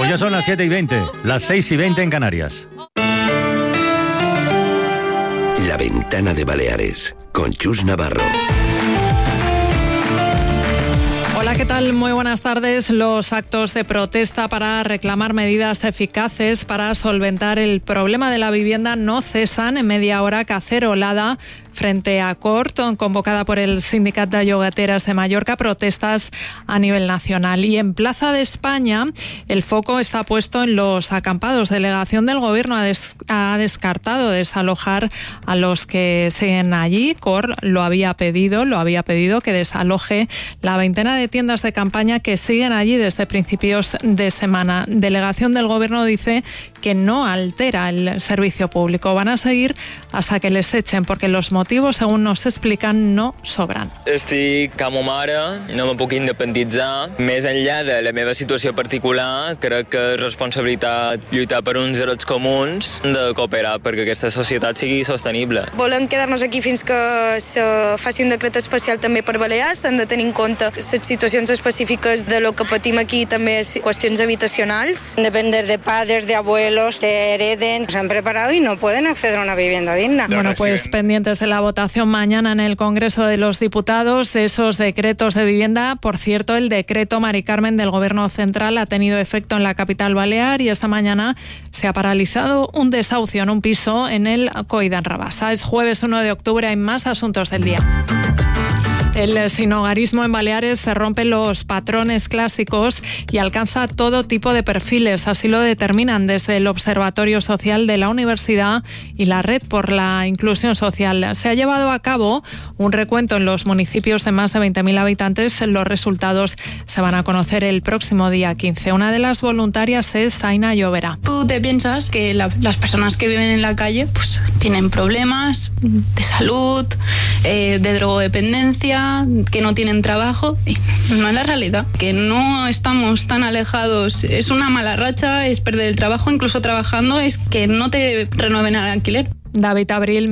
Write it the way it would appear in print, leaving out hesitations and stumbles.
Pues ya son las 7:20, las 6:20 en Canarias. La Ventana de Baleares, con Chus Navarro. Hola, ¿qué tal? Muy buenas tardes. Los actos de protesta para reclamar medidas eficaces para solventar el problema de la vivienda no cesan. En media hora, cacerolada frente a Cort, convocada por el Sindicato de Llogateras de Mallorca, protestas a nivel nacional. Y en Plaza de España, el foco está puesto en los acampados. Delegación del Gobierno ha descartado desalojar a los que siguen allí. Cort lo había pedido que desaloje la veintena de tiendas de campaña que siguen allí desde principios de semana. Delegación del Gobierno dice que no altera el servicio público. Van a seguir hasta que les echen, porque los motivos, según nos explican, no sobran. Estic com a mare, no me puc independitzar. Més enllà de la meva situació particular, crec que és responsabilitat lluitar per uns drets comuns, de cooperar perquè aquesta societat sigui sostenible. Volem quedar-nos aquí fins que se faci un decret especial també per Balears. S'han de tenir en compte les situacions específiques de lo que patim aquí, també qüestions habitacionals. Depender de padres, de abuelos, te hereden, se han preparado y no pueden acceder a una vivienda digna. Bueno, pues pendientes de la votación mañana en el Congreso de los Diputados de esos decretos de vivienda. Por cierto, el decreto, Mari Carmen, del Gobierno Central ha tenido efecto en la capital balear y esta mañana se ha paralizado un desahucio en un piso en el COI de Rabasa. Es jueves 1 de octubre, hay más asuntos del día. El sinhogarismo en Baleares se rompen los patrones clásicos y alcanza todo tipo de perfiles. Así lo determinan desde el Observatorio Social de la Universidad y la Red por la Inclusión Social. Se ha llevado a cabo un recuento en los municipios de más de 20.000 habitantes. Los resultados se van a conocer el próximo día 15. Una de las voluntarias es Aina Llovera. Tú te piensas que las personas que viven en la calle pues tienen problemas de salud, de drogodependencia, que no tienen trabajo, y no es la realidad, que no estamos tan alejados. Es una mala racha, es perder el trabajo, incluso trabajando, es que no te renueven el alquiler. David Abril